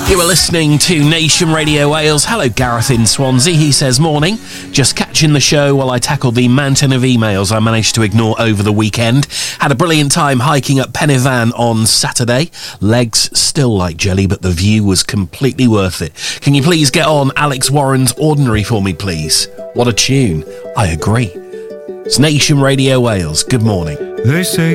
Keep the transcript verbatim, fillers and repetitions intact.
You are listening to Nation Radio Wales. Hello, Gareth in Swansea. He says, morning. Just catching the show while I tackle the mountain of emails I managed to ignore over the weekend. Had a brilliant time hiking up Pen y Fan on Saturday. Legs still like jelly, but the view was completely worth it. Can you please get on Alex Warren's Ordinary for me, please? What a tune. I agree. It's Nation Radio Wales. Good morning. They say